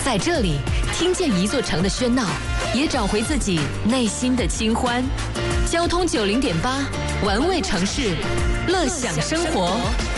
在这里听见一座城的喧闹，也找回自己内心的清欢。交通90.8，玩味城市，乐享生活。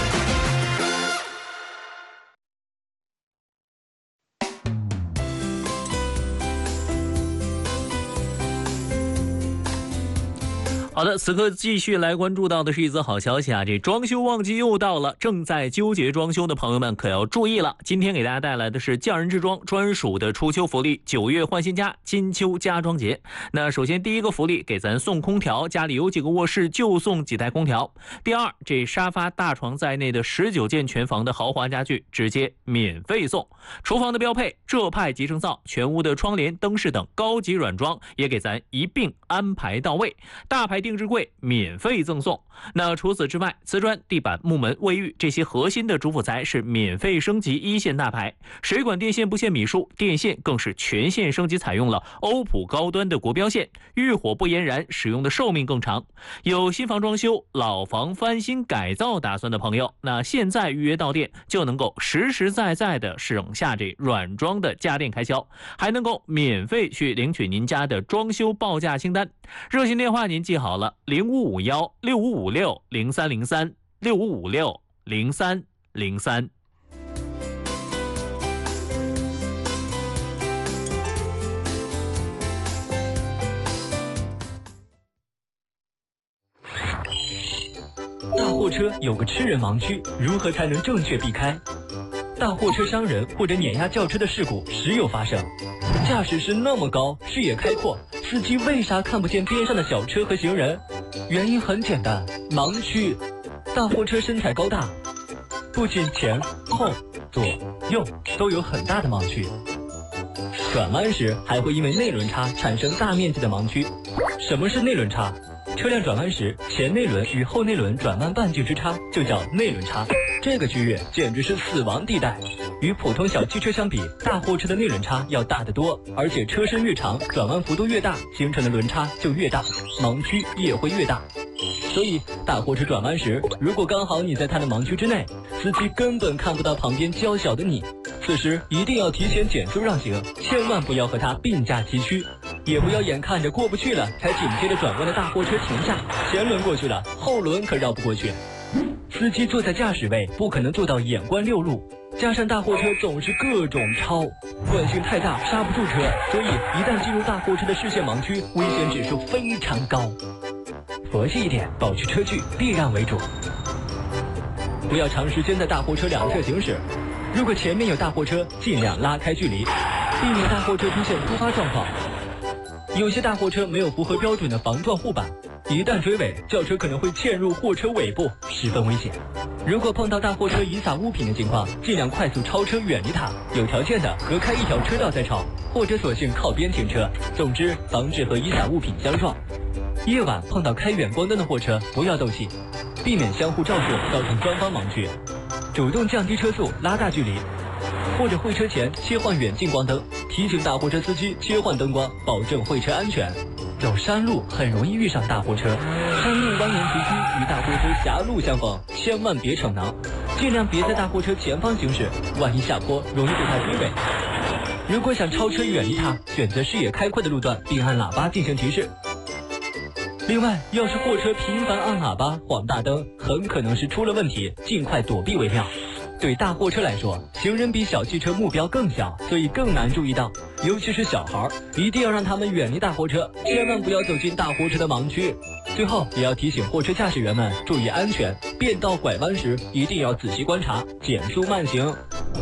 好的，此刻继续来关注到的是一则好消息啊！这装修旺季又到了，正在纠结装修的朋友们可要注意了。今天给大家带来的是匠人之装专属的初秋福利，9月换新家，金秋家装节。那首先第一个福利给咱送空调，家里有几个卧室就送几台空调。第二，这沙发大床在内的19件全房的豪华家具直接免费送。厨房的标配浙派集成灶，全屋的窗帘、灯饰等高级软装也给咱一并安排到位。大牌定制柜免费赠送。那除此之外，瓷砖、地板、木门、卫浴这些核心的主辅材是免费升级一线大牌，水管电线不限米数，电线更是全线升级，采用了欧普高端的国标线，遇火不延燃，使用的寿命更长。有新房装修、老房翻新改造打算的朋友，那现在预约到店就能够实实在在的省下这软装的家电开销，还能够免费去领取您家的装修报价清单。热线电话您记好了，0551-6556-0303，6556-0303。 大货车有个吃人盲区，如何才能正确避开？大货车伤人或者碾压轿车的事故时有发生，驾驶室那么高，视野开阔，司机为啥看不见边上的小车和行人？原因很简单，盲区。大货车身材高大，不仅前后左右都有很大的盲区，转弯时还会因为内轮差产生大面积的盲区。什么是内轮差？车辆转弯时，前内轮与后内轮转弯半径之差就叫内轮差，这个区域简直是死亡地带。与普通小汽车相比，大货车的内轮差要大得多，而且车身越长，转弯幅度越大，形成的轮差就越大，盲区也会越大。所以大货车转弯时，如果刚好你在它的盲区之内，司机根本看不到旁边娇小的你，此时一定要提前减速让行，千万不要和它并驾齐驱，也不要眼看着过不去了才紧接着转弯的大货车停下，前轮过去了，后轮可绕不过去。司机坐在驾驶位不可能做到眼观六路，加上大货车总是各种超，惯性太大刹不住车，所以一旦进入大货车的视线盲区，危险指数非常高。佛系一点，保持车距，避让为主。不要长时间在大货车两侧行驶，如果前面有大货车，尽量拉开距离，避免大货车出现突发状况。有些大货车没有符合标准的防撞护板，一旦追尾，轿车可能会嵌入货车尾部，十分危险。如果碰到大货车遗撒物品的情况，尽量快速超车远离它，有条件的隔开一条车道再超，或者索性靠边停车。总之，防止和遗撒物品相撞。夜晚碰到开远光灯的货车，不要斗气，避免相互照射造成双方盲区，主动降低车速，拉大距离，或者会车前切换远近光灯，提醒大货车司机切换灯光，保证会车安全。走山路很容易遇上大货车，山路蜿蜒崎岖，与大货车狭路相逢，千万别逞能，尽量别在大货车前方行驶，万一下坡容易被它追尾。如果想超车远离它，选择视野开阔的路段，并按喇叭进行提示。另外，要是货车频繁按喇叭、晃大灯，很可能是出了问题，尽快躲避为妙。对大货车来说，行人比小汽车目标更小，所以更难注意到，尤其是小孩，一定要让他们远离大货车，千万不要走进大货车的盲区。最后，也要提醒货车驾驶员们注意安全，变道拐弯时一定要仔细观察，减速慢行。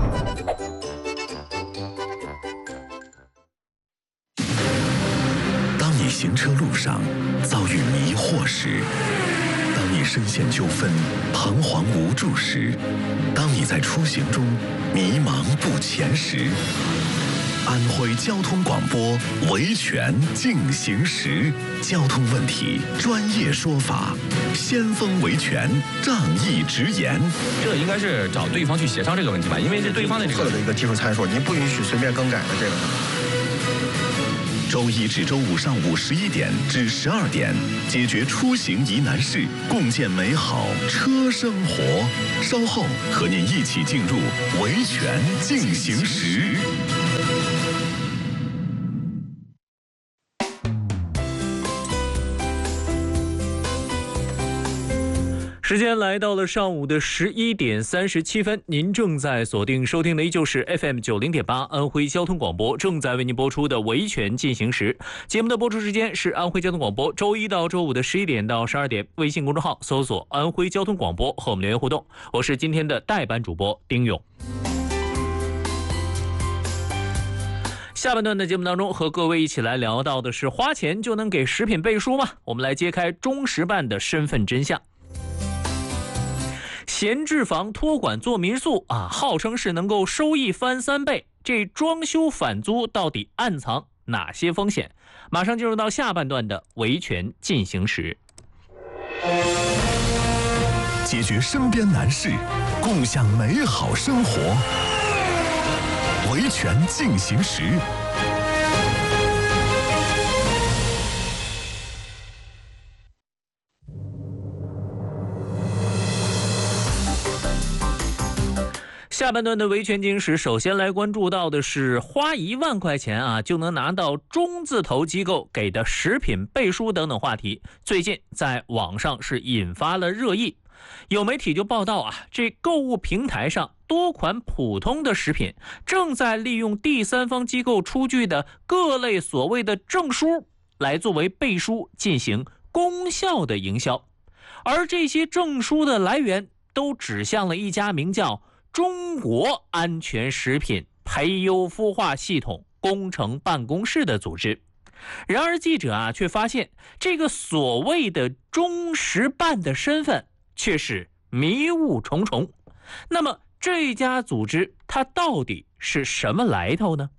当你行车路上遭遇迷惑时，当你深陷纠纷彷徨无助时，当你在出行中迷茫不前时，安徽交通广播维权进行时，交通问题专业说法，先锋维权仗义直言。 这应该是找对方去协商这个问题吧，因为是对方的这个一个技术参数，您不允许随便更改的这个。 周一至周五上午11点至12点，解决出行疑难事，共建美好车生活。稍后和您一起进入维权进行时。 时间来到了上午的11点37分，您正在锁定收听的依旧是 FM 90.8安徽交通广播正在为您播出的维权进行时。节目的播出时间是安徽交通广播周一到周五的11点到12点，微信公众号搜索安徽交通广播和我们留言互动。我是今天的代班主播丁勇。下半段的节目当中，和各位一起来聊到的是花钱就能给食品背书吗？我们来揭开中石办的身份真相。闲置房托管做民宿号称是能够收益翻3倍，这装修返租到底暗藏哪些风险？马上进入到下半段的维权进行时。 解决身边难事，共享美好生活。维权进行时。 下半段的维权进行时，首先来关注到的是花1万块钱就能拿到中字头机构给的食品背书等等话题，最近在网上是引发了热议。有媒体就报道这购物平台上多款普通的食品正在利用第三方机构出具的各类所谓的证书来作为背书进行功效的营销，而这些证书的来源都指向了一家名叫中国安全食品培优孵化系统工程办公室的组织。然而记者却发现，这个所谓的中石办的身份却是迷雾重重。那么这家组织它到底是什么来头呢？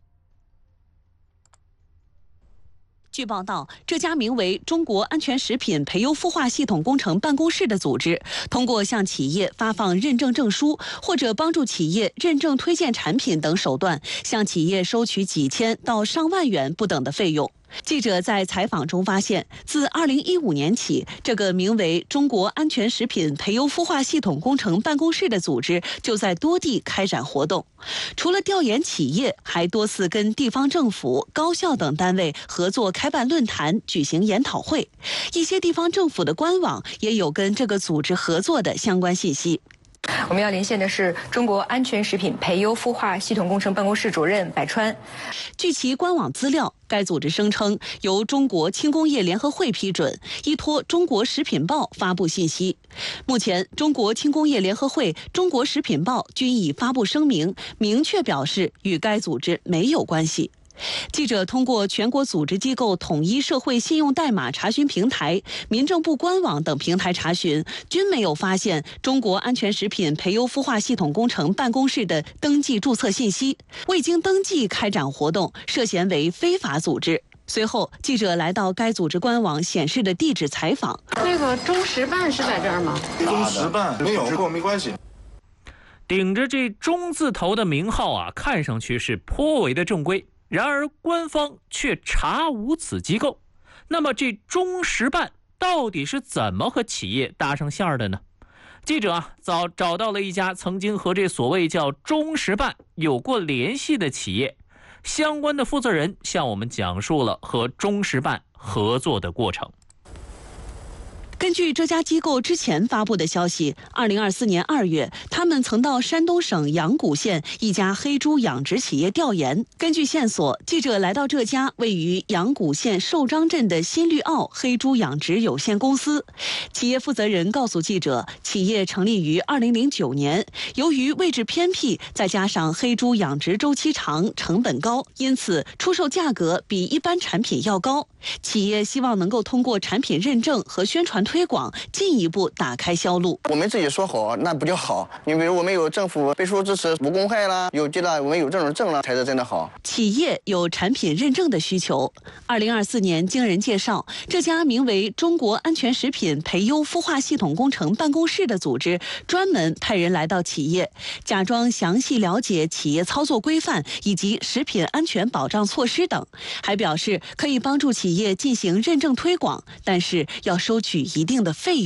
据报道，这家名为中国安全食品培优孵化系统工程办公室的组织，通过向企业发放认证证书或者帮助企业认证推荐产品等手段，向企业收取几千到上万元不等的费用。记者在采访中发现，自2015年起，这个名为中国安全食品培优孵化系统工程办公室的组织就在多地开展活动。除了调研企业，还多次跟地方政府、高校等单位合作开办论坛、举行研讨会。一些地方政府的官网也有跟这个组织合作的相关信息。 我们要连线的是中国安全食品培优孵化系统工程办公室主任柏川。 据其官网资料，该组织声称由中国轻工业联合会批准，依托中国食品报发布信息。目前，中国轻工业联合会、中国食品报均已发布声明，明确表示与该组织没有关系。记者通过全国组织机构统一社会信用代码查询平台、民政部官网等平台查询，均没有发现中国安全食品培优孵化系统工程办公室的登记注册信息，未经登记开展活动，涉嫌为非法组织。随后，记者来到该组织官网显示的地址采访。 那个中石办是在这儿吗？ 中石办没有，跟我没关系。 顶着这中字头的名号看上去是颇为的正规。然而官方却查无此机构。那么这中石办到底是怎么和企业搭上线的呢？记者找到了一家曾经和这所谓叫中石办有过联系的企业，相关的负责人向我们讲述了和中石办合作的过程。 根据这家机构之前发布的消息，2024年2月，他们曾到山东省阳谷县一家黑猪养殖企业调研。根据线索，记者来到这家位于阳谷县寿张镇的新绿奥黑猪养殖有限公司。企业负责人告诉记者，企业成立于2009年，由于位置偏僻，再加上黑猪养殖周期长、成本高，因此出售价格比一般产品要高。企业希望能够通过产品认证和宣传推广，进一步打开销路。 我们自己说好，那不叫好。你比如我们有政府背书支持，无公害啦，有这了，我们有这种证了，才是真的好。 企业有产品认证的需求。2024年，经人介绍，这家名为中国安全食品培优孵化系统工程办公室的组织，专门派人来到企业，假装详细了解企业操作规范以及食品安全保障措施等，还表示可以帮助企业进行认证推广，但是要收取一定的费用。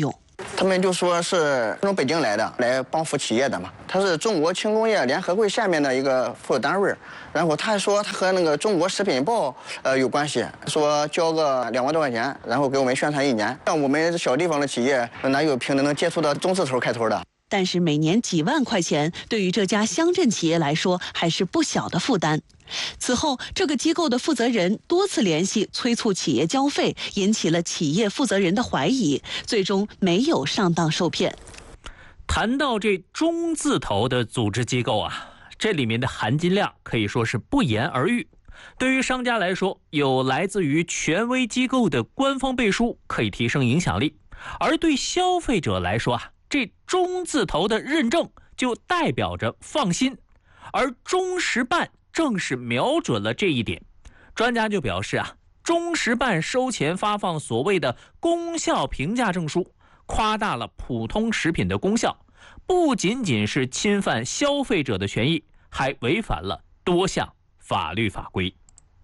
他们就说是从北京来的，来帮扶企业的嘛。他是中国轻工业联合会下面的一个附属单位，然后他说他和那个中国食品报有关系，说交个2万多块钱，然后给我们宣传1年。像我们小地方的企业，哪有平能接触到中字头开头的？ 但是每年几万块钱，对于这家乡镇企业来说，还是不小的负担。此后，这个机构的负责人多次联系催促企业交费，引起了企业负责人的怀疑，最终没有上当受骗。 谈到这中字头的组织机构啊，这里面的含金量可以说是不言而喻。对于商家来说，有来自于权威机构的官方背书可以提升影响力，而对消费者来说啊，这中字头的认证就代表着放心，而中石办正是瞄准了这一点。专家就表示啊，中石办收钱发放所谓的功效评价证书，夸大了普通食品的功效，不仅仅是侵犯消费者的权益，还违反了多项法律法规。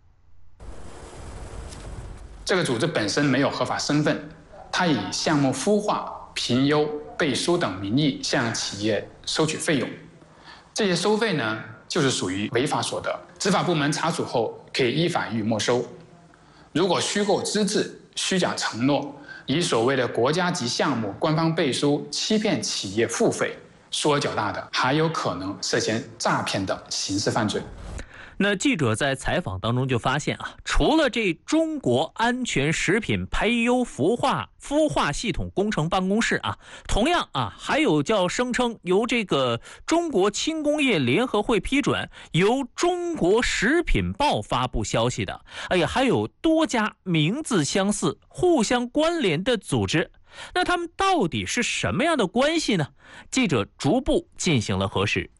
这个组织本身没有合法身份，它以项目孵化、评优、背书等名义向企业收取费用，这些收费呢，就是属于违法所得，执法部门查处后可以依法予以没收。如果虚构资质、虚假承诺，以所谓的国家级项目官方背书欺骗企业付费，数额较大的还有可能涉嫌诈骗等刑事犯罪。 那记者在采访当中就发现啊，除了这中国安全食品培优孵化系统工程办公室啊，同样啊，还有叫声称由这个中国轻工业联合会批准，由中国食品报发布消息的，还有多家名字相似、互相关联的组织。那他们到底是什么样的关系呢？记者逐步进行了核实。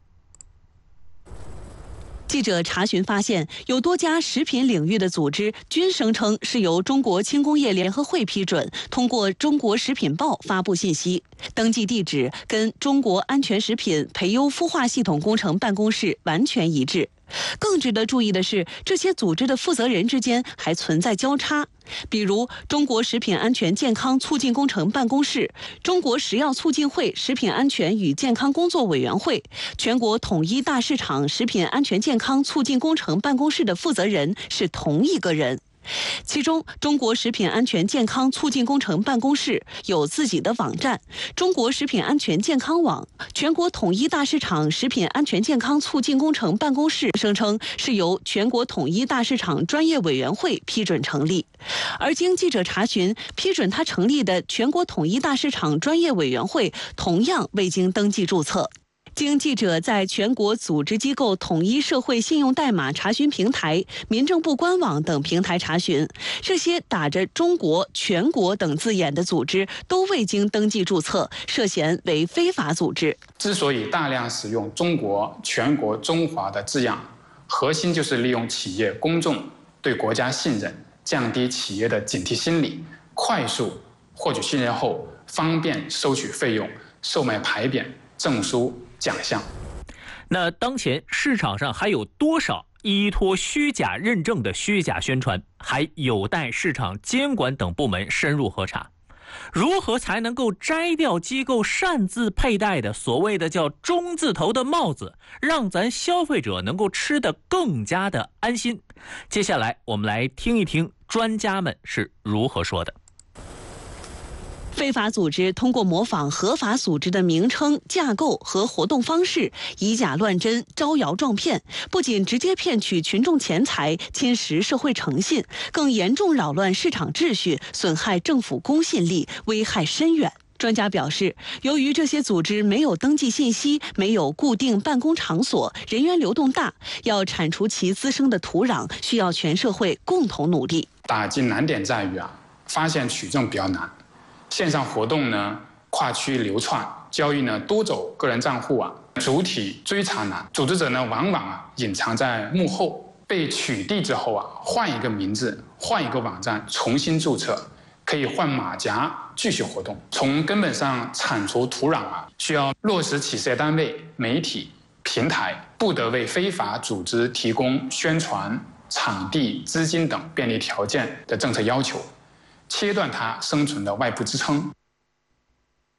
记者查询发现，有多家食品领域的组织均声称是由中国轻工业联合会批准，通过中国食品报发布信息，登记地址跟中国安全食品培优孵化系统工程办公室完全一致。更值得注意的是，这些组织的负责人之间还存在交叉，比如中国食品安全健康促进工程办公室、中国食药促进会食品安全与健康工作委员会、全国统一大市场食品安全健康促进工程办公室的负责人是同一个人。其中，中国食品安全健康促进工程办公室有自己的网站“中国食品安全健康网”，全国统一大市场食品安全健康促进工程办公室声称是由全国统一大市场专业委员会批准成立。而经记者查询，批准他成立的全国统一大市场专业委员会同样未经登记注册。经记者在全国组织机构统一社会信用代码查询平台、民政部官网等平台查询，这些打着中国、全国等字眼的组织都未经登记注册，涉嫌为非法组织。 之所以大量使用中国、全国、中华的字样，核心就是利用企业公众对国家信任，降低企业的警惕心理，快速获取信任后，方便收取费用、售卖牌匾、证书、奖项。 那当前市场上还有多少依托虚假认证的虚假宣传，还有待市场监管等部门深入核查。如何才能够摘掉机构擅自佩戴的所谓的叫中字头的帽子，让咱消费者能够吃得更加的安心？接下来我们来听一听专家们是如何说的。 非法组织通过模仿合法组织的名称、架构和活动方式，以假乱真、招摇撞骗，不仅直接骗取群众钱财、侵蚀社会诚信，更严重扰乱市场秩序，损害政府公信力，危害深远。专家表示，由于这些组织没有登记信息，没有固定办公场所，人员流动大，要铲除其滋生的土壤，需要全社会共同努力。 打击难点在于发现取证比较难。线上活动呢，跨区流窜，交易呢多走个人账户主体追查难，组织者呢往往隐藏在幕后，被取缔之后换一个名字，换一个网站重新注册，可以换马甲继续活动。从根本上铲除土壤需要落实企事业单位、媒体、平台不得为非法组织提供宣传、场地、资金等便利条件的政策要求，切断它生存的外部支撑。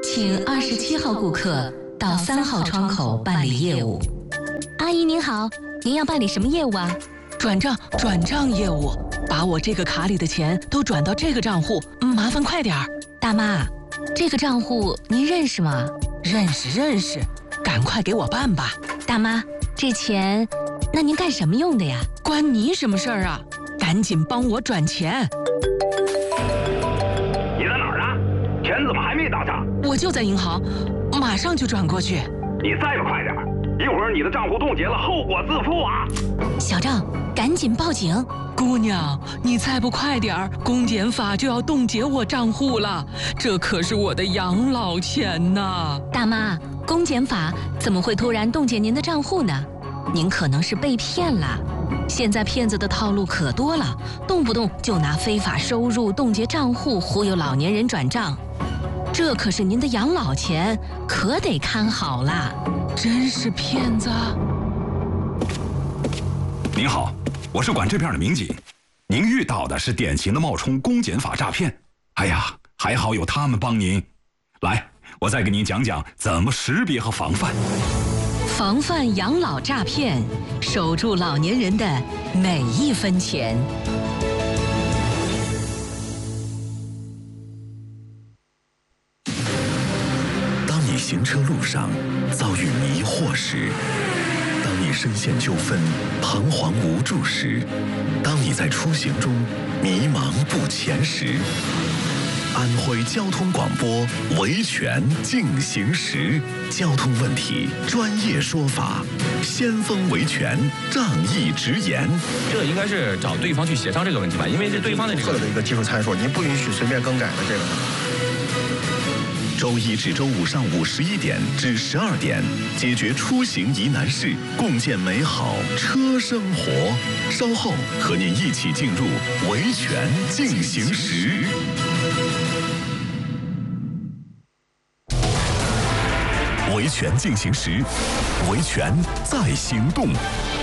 请27号顾客到3号窗口办理业务。阿姨您好，您要办理什么业务啊？ 转账业务，把我这个卡里的钱都转到这个账户，麻烦快点儿。 大妈，这个账户您认识吗？ 认识，赶快给我办吧。 大妈，这钱，那您干什么用的呀？ 关你什么事儿啊？赶紧帮我转钱。 你在哪儿呢？钱怎么还没到账？ 我就在银行，马上就转过去。 你再不快点，一会儿你的账户冻结了，后果自负啊！ 小郑，赶紧报警！ 姑娘，你再不快点儿，公检法就要冻结我账户了，这可是我的养老钱呐！ 大妈，公检法怎么会突然冻结您的账户呢？您可能是被骗了。现在骗子的套路可多了，动不动就拿非法收入冻结账户忽悠老年人转账，这可是您的养老钱，可得看好了。 真是骗子！ 您好，我是管这片的民警，您遇到的是典型的冒充公检法诈骗。哎呀，还好有他们帮您。来，我再给您讲讲怎么识别和防范。 防范养老诈骗，守住老年人的每一分钱。 当你行车路上遭遇迷惑时，当你深陷纠纷彷徨无助时，当你在出行中迷茫不前时，安徽交通广播维权进行时，交通问题专业说法，先锋维权仗义直言。 这应该是找对方去协商这个问题吧，因为这对方的这个一个技术参数，你不允许随便更改的这个。 周一至周五上午11点至12点，解决出行疑难事，共建美好车生活。稍后和您一起进入维权进行时。维权进行时，维权在行动。